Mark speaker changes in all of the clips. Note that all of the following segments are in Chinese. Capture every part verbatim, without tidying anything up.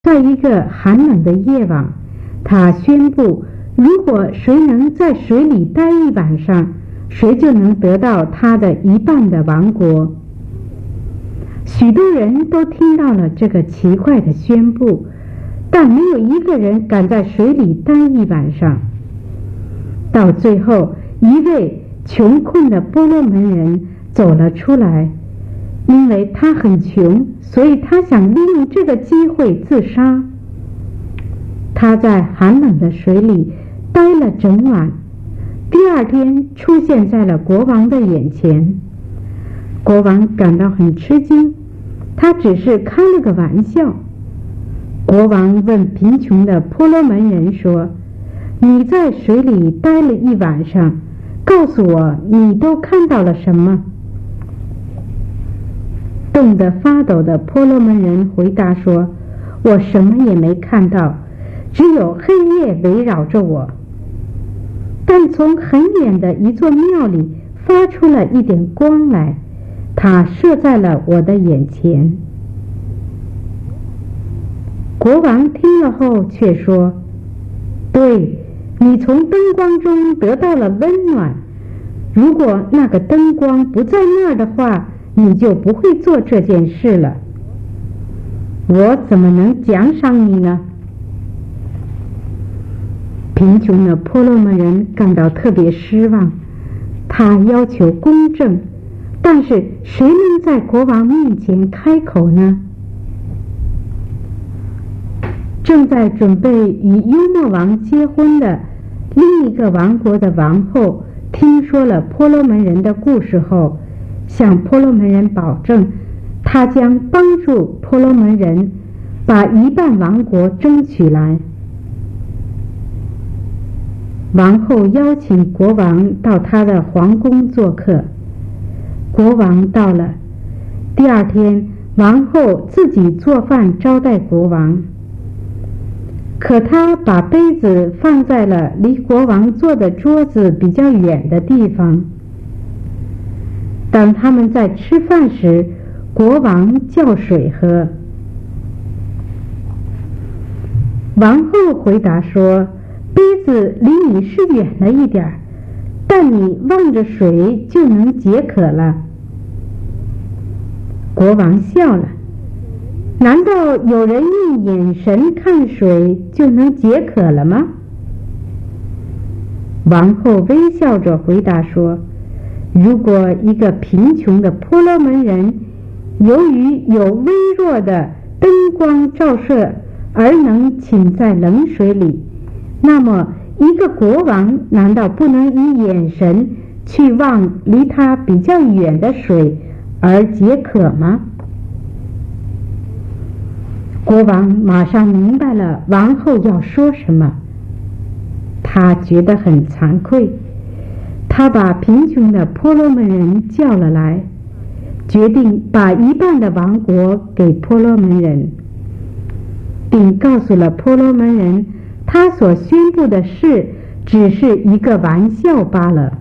Speaker 1: 在一个寒冷的夜晚，他宣布，如果谁能在水里待一晚上，谁就能得到他的一半的王国。许多人都听到了这个奇怪的宣布，但没有一个人敢在水里待一晚上。到最后，一位穷困的波罗门人走了出来，因为他很穷，所以他想利用这个机会自杀。他在寒冷的水里待了整晚，第二天出现在了国王的眼前。国王感到很吃惊，他只是开了个玩笑。国王问贫穷的婆罗门人说：“你在水里待了一晚上，告诉我你都看到了什么？”冻得发抖的婆罗门人回答说：“我什么也没看到，只有黑夜围绕着我。但从很远的一座庙里发出了一点光来，它射在了我的眼前。”国王听了后却说：“对，你从灯光中得到了温暖，如果那个灯光不在那儿的话，你就不会做这件事了。我怎么能奖赏你呢？”贫穷的婆罗门人感到特别失望，他要求公正，但是谁能在国王面前开口呢？正在准备与幽默王结婚的另一个王国的王后听说了婆罗门人的故事后，向婆罗门人保证，他将帮助婆罗门人把一半王国争取来。王后邀请国王到她的皇宫做客，国王到了。第二天，王后自己做饭招待国王，可她把杯子放在了离国王坐的桌子比较远的地方。当他们在吃饭时，国王叫水喝。王后回答说：“杯子离你是远了一点儿，但你望着水就能解渴了。”国王笑了：“难道有人用眼神看水就能解渴了吗？”王后微笑着回答说：“如果一个贫穷的婆罗门人由于有微弱的灯光照射而能浸在冷水里，那么一个国王难道不能以眼神去望离他比较远的水而解渴吗？”国王马上明白了王后要说什么，他觉得很惭愧。他把贫穷的婆罗门人叫了来，决定把一半的王国给婆罗门人，并告诉了婆罗门人，他所宣布的事只是一个玩笑罢了。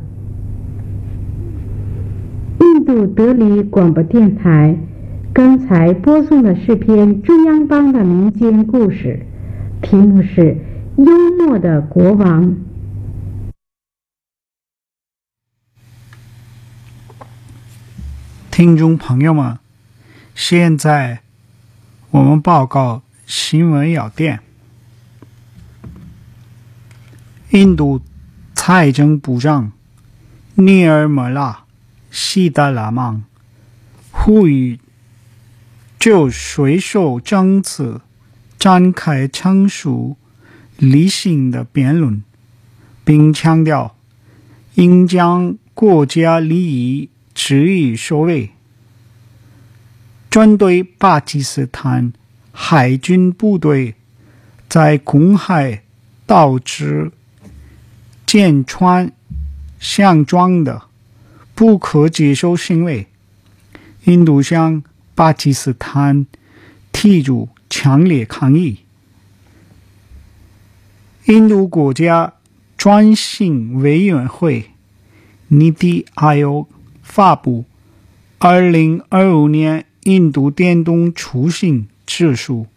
Speaker 1: 印度德里广播电台刚才播送的是篇中央邦的民间故事，题目是《幽默的国王》。
Speaker 2: 听众朋友们，现在我们报告新闻要点。印度财政部长尼尔莫拉西达拉曼呼吁就税收政策展开成熟理性的辩论，并强调应将国家利益置于首位。针对巴基斯坦海军部队在公海导致舰船相撞的不可接受行为，印度向巴基斯坦提出强烈抗议。印度国家转型委员会 Niti Aayog 发布二零二五年印度电动出行指数，